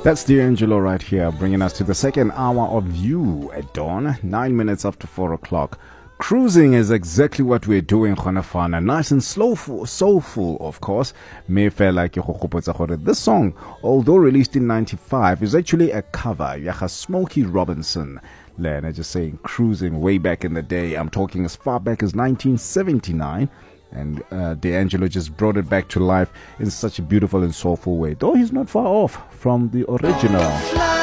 That's D'Angelo right here, bringing us to the second hour of You at Dawn, 9 minutes after 4 o'clock. Cruising is exactly what we're doing, Khonafana. Nice and soulful, of course. This song, although released in 95, is actually a cover. Yaha Smokey Robinson. Lena just saying cruising way back in the day. I'm talking as far back as 1979. And D'Angelo just brought it back to life in such a beautiful and soulful way. Though he's not far off from the original.